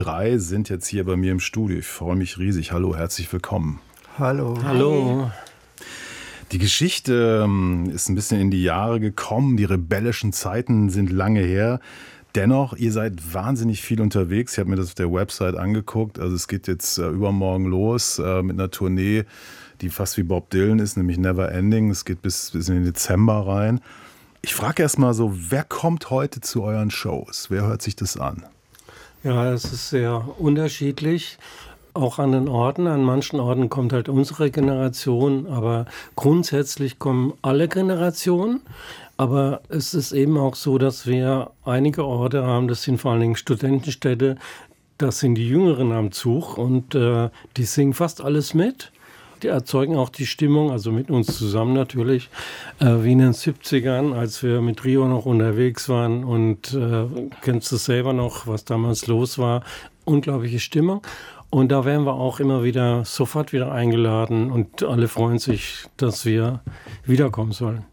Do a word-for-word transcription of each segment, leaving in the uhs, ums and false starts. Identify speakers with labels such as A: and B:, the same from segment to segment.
A: Drei sind jetzt hier bei mir im Studio. Ich freue mich riesig. Hallo, herzlich willkommen.
B: Hallo.
C: Hallo.
A: Die Geschichte ist ein bisschen in die Jahre gekommen. Die rebellischen Zeiten sind lange her. Dennoch, ihr seid wahnsinnig viel unterwegs. Ich habe mir das auf der Website angeguckt. Also es geht jetzt äh, übermorgen los äh, mit einer Tournee, die fast wie Bob Dylan ist, nämlich Never Ending. Es geht bis, bis in den Dezember rein. Ich frage erst mal so, wer kommt heute zu euren Shows? Wer hört sich das an?
C: Ja, es ist sehr unterschiedlich. Auch an den Orten. An manchen Orten kommt halt unsere Generation, aber grundsätzlich kommen alle Generationen. Aber es ist eben auch so, dass wir einige Orte haben, das sind vor allen Dingen Studentenstädte, das sind die Jüngeren am Zug und äh, die singen fast alles mit. Die erzeugen auch die Stimmung, also mit uns zusammen natürlich, äh, wie in den siebzigern, als wir mit Rio noch unterwegs waren und äh, kennst du selber noch, was damals los war. Unglaubliche Stimmung. Und da werden wir auch immer wieder sofort wieder eingeladen und alle freuen sich, dass wir wiederkommen sollen.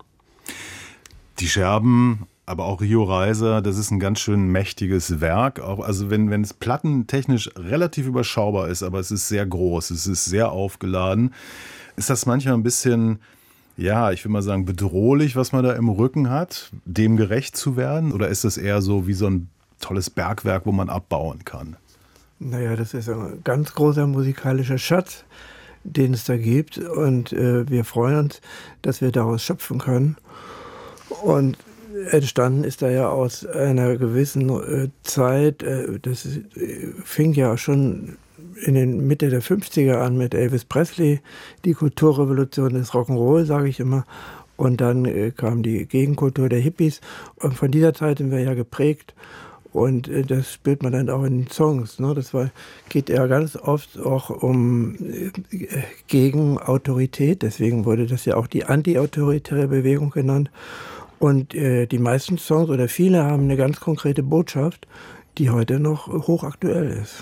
A: Die Scherben, aber auch Rio Reiser, das ist ein ganz schön mächtiges Werk. Auch, also wenn, wenn es plattentechnisch relativ überschaubar ist, aber es ist sehr groß, es ist sehr aufgeladen, ist das manchmal ein bisschen, ja, ich will mal sagen, bedrohlich, was man da im Rücken hat, dem gerecht zu werden? Oder ist das eher so wie so ein tolles Bergwerk, wo man abbauen kann?
B: Naja, das ist ein ganz großer musikalischer Schatz, den es da gibt. Und äh, wir freuen uns, dass wir daraus schöpfen können. Und entstanden ist da ja aus einer gewissen äh, Zeit, äh, das äh, fing ja schon in den Mitte der fünfziger an mit Elvis Presley, die Kulturrevolution des Rock'n'Roll, sage ich immer. Und dann äh, kam die Gegenkultur der Hippies. Und von dieser Zeit sind wir ja geprägt. Und äh, das spürt man dann auch in den Songs. Ne? Das war, geht ja ganz oft auch um äh, gegen Autorität. Deswegen wurde das ja auch die anti-autoritäre Bewegung genannt. Und äh, die meisten Songs oder viele haben eine ganz konkrete Botschaft, die heute noch hochaktuell ist.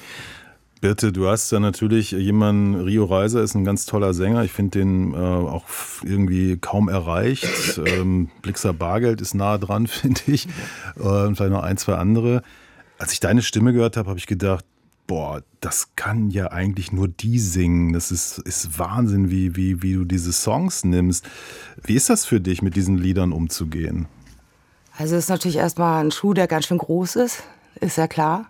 A: Birte, du hast da natürlich jemanden, Rio Reiser ist ein ganz toller Sänger. Ich finde den äh, auch irgendwie kaum erreicht. Ähm, Blixer Bargeld ist nahe dran, finde ich. Äh, und vielleicht noch ein, zwei andere. Als ich deine Stimme gehört habe, habe ich gedacht, boah, das kann ja eigentlich nur die singen. Das ist, ist Wahnsinn, wie, wie, wie du diese Songs nimmst. Wie ist das für dich, mit diesen Liedern umzugehen?
D: Also es ist natürlich erstmal ein Schuh, der ganz schön groß ist, ist ja klar.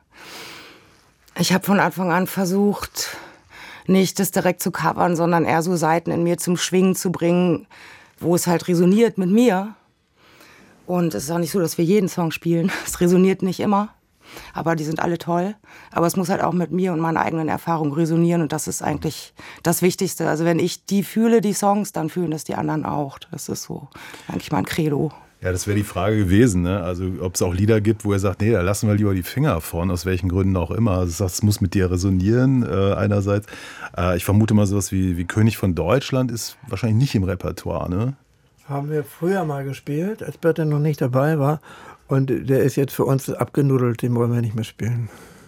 D: Ich habe von Anfang an versucht, nicht das direkt zu covern, sondern eher so Seiten in mir zum Schwingen zu bringen, wo es halt resoniert mit mir. Und es ist auch nicht so, dass wir jeden Song spielen. Es resoniert nicht immer. Aber die sind alle toll. Aber es muss halt auch mit mir und meiner eigenen Erfahrung resonieren. Und das ist eigentlich das Wichtigste. Also wenn ich die fühle, die Songs, dann fühlen das die anderen auch. Das ist so eigentlich mein Credo.
A: Ja, das wäre die Frage gewesen, ne? Also ob es auch Lieder gibt, wo er sagt, nee, da lassen wir lieber die Finger von, aus welchen Gründen auch immer. Also das muss mit dir resonieren äh, einerseits. Äh, ich vermute mal sowas wie, wie König von Deutschland ist wahrscheinlich nicht im Repertoire, ne?
B: Haben wir früher mal gespielt, als Birte noch nicht dabei war. Und der ist jetzt für uns abgenudelt, den wollen wir nicht mehr spielen.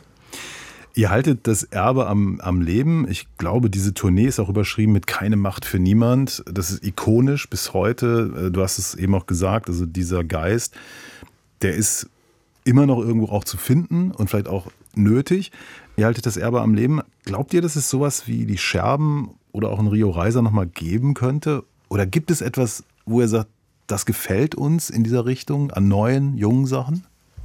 A: Ihr haltet das Erbe am, am Leben. Ich glaube, diese Tournee ist auch überschrieben mit Keine Macht für niemand. Das ist ikonisch bis heute. Du hast es eben auch gesagt, also dieser Geist, der ist immer noch irgendwo auch zu finden und vielleicht auch nötig. Ihr haltet das Erbe am Leben. Glaubt ihr, dass es sowas wie die Scherben oder auch ein Rio Reiser nochmal geben könnte? Oder gibt es etwas, wo ihr sagt, das gefällt uns in dieser Richtung an neuen, jungen Sachen?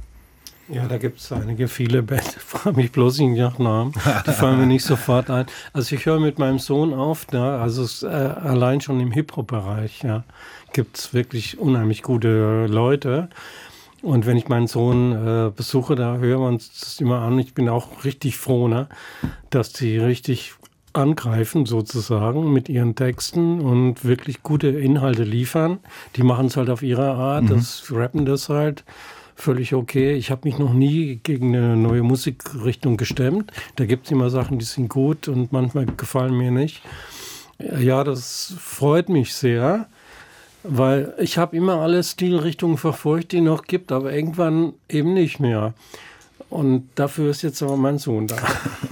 C: Ja, da gibt es einige, viele Bands. Ich frage mich bloß nicht nach Namen. Die fallen mir nicht sofort ein. Also ich höre mit meinem Sohn auf, ne? Also es, äh, allein schon im Hip-Hop-Bereich ja, gibt es wirklich unheimlich gute Leute. Und wenn ich meinen Sohn äh, besuche, da hören wir uns das immer an. Ich bin auch richtig froh, ne? Dass die richtig angreifen sozusagen mit ihren Texten und wirklich gute Inhalte liefern. Die machen es halt auf ihre Art, mhm. das rappen das halt. Völlig okay. Ich habe mich noch nie gegen eine neue Musikrichtung gestemmt. Da gibt es immer Sachen, die sind gut und manchmal gefallen mir nicht. Ja, das freut mich sehr, weil ich habe immer alle Stilrichtungen verfolgt, die es noch gibt, aber irgendwann eben nicht mehr. Und dafür ist jetzt aber mein Sohn da.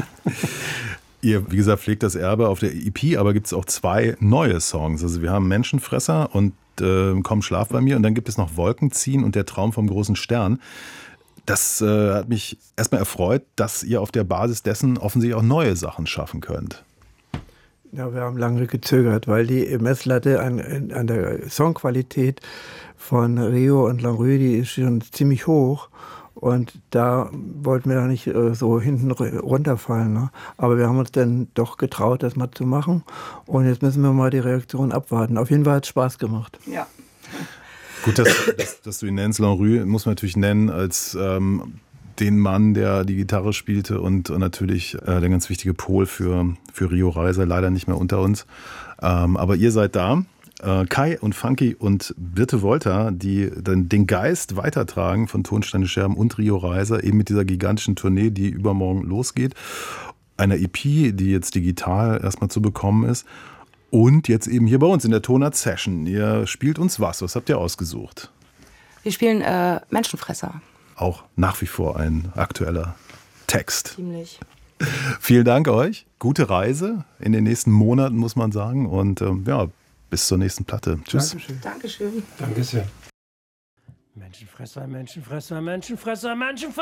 A: Ihr, wie gesagt, pflegt das Erbe auf der E P, aber gibt es auch zwei neue Songs. Also wir haben Menschenfresser und äh, Komm, schlaf bei mir. Und dann gibt es noch Wolken ziehen und Der Traum vom großen Stern. Das äh, hat mich erstmal erfreut, dass ihr auf der Basis dessen offensichtlich auch neue Sachen schaffen könnt.
B: Ja, wir haben lange gezögert, weil die Messlatte an, an der Songqualität von Rio und Lanrue, die ist schon ziemlich hoch. Und da wollten wir nicht äh, so hinten runterfallen. Ne? Aber wir haben uns dann doch getraut, das mal zu machen. Und jetzt müssen wir mal die Reaktion abwarten. Auf jeden Fall hat es Spaß gemacht.
D: Ja.
A: Gut, dass, dass, dass du ihn nennst. Lanrue muss man natürlich nennen als ähm, den Mann, der die Gitarre spielte und, und natürlich äh, der ganz wichtige Pol für, für Rio Reiser, leider nicht mehr unter uns. Ähm, aber ihr seid da. Kai und Funky und Birte Wolter, die dann den Geist weitertragen von Tonsteine Scherben und Rio Reiser, eben mit dieser gigantischen Tournee, die übermorgen losgeht. Einer E P, die jetzt digital erstmal zu bekommen ist. Und jetzt eben hier bei uns in der Tonart Session. Ihr spielt uns was? Was habt ihr ausgesucht?
D: Wir spielen äh, Menschenfresser.
A: Auch nach wie vor ein aktueller Text.
D: Ziemlich.
A: Vielen Dank euch. Gute Reise in den nächsten Monaten, muss man sagen. Und ähm, ja, bis zur nächsten Platte. Tschüss.
B: Dankeschön.
D: Dankeschön.
C: Danke sehr. Menschenfresser, Menschenfresser, Menschenfresser, Menschenfresser.